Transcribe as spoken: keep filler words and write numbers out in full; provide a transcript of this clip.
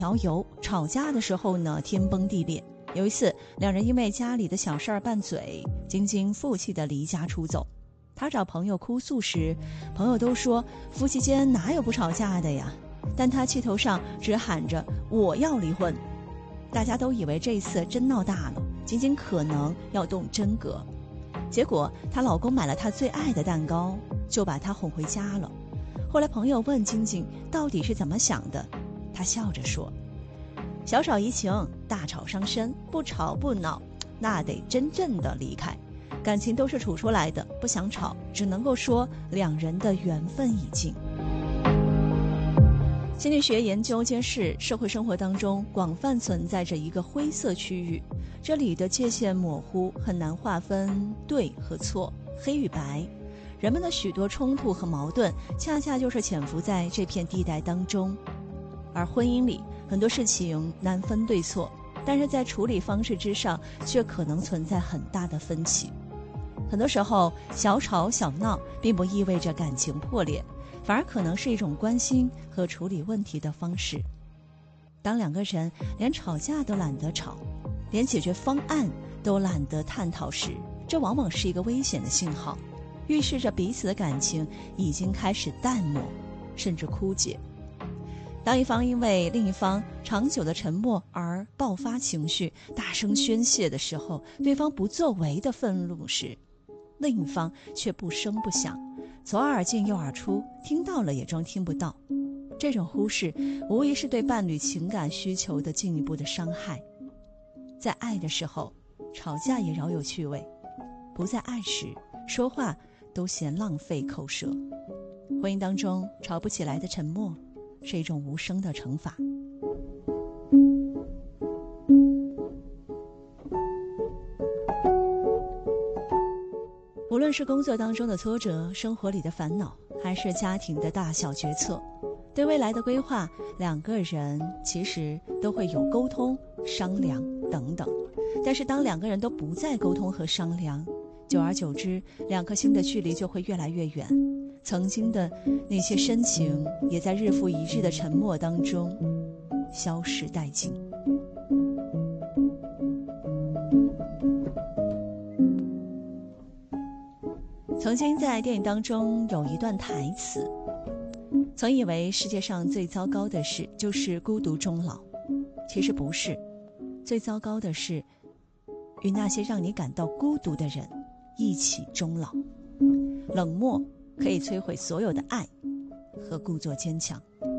条油，吵架的时候呢天崩地裂。有一次两人因为家里的小事儿拌嘴，晶晶负气地离家出走。她找朋友哭诉时，朋友都说夫妻间哪有不吵架的呀，但她气头上只喊着我要离婚。大家都以为这次真闹大了，晶晶可能要动真格。结果她老公买了她最爱的蛋糕，就把她哄回家了。后来朋友问晶晶到底是怎么想的，她笑着说，小吵怡情，大吵伤身，不吵不闹，那得真正的离开。感情都是处出来的，不想吵，只能够说两人的缘分已尽。心理学研究揭示，社会生活当中广泛存在着一个灰色区域，这里的界限模糊，很难划分对和错，黑与白。人们的许多冲突和矛盾，恰恰就是潜伏在这片地带当中。而婚姻里很多事情难分对错，但是在处理方式之上却可能存在很大的分歧。很多时候小吵小闹并不意味着感情破裂，反而可能是一种关心和处理问题的方式。当两个人连吵架都懒得吵，连解决方案都懒得探讨时，这往往是一个危险的信号，预示着彼此的感情已经开始淡漠，甚至枯竭。当一方因为另一方长久的沉默而爆发情绪，大声宣泄的时候，对方不作为的愤怒时，另一方却不声不响，左耳进右耳出，听到了也装听不到。这种忽视无疑是对伴侣情感需求的进一步的伤害。在爱的时候，吵架也饶有趣味；不在爱时，说话都嫌浪费口舌。婚姻当中吵不起来的沉默，是一种无声的惩罚。无论是工作当中的挫折，生活里的烦恼，还是家庭的大小决策，对未来的规划，两个人其实都会有沟通、商量等等。但是当两个人都不再沟通和商量，久而久之，两颗心的距离就会越来越远，曾经的那些深情也在日复一日的沉默当中消失殆尽。曾经在电影当中有一段台词，曾以为世界上最糟糕的事就是孤独终老，其实不是，最糟糕的是与那些让你感到孤独的人一起终老。冷漠可以摧毁所有的爱和故作坚强。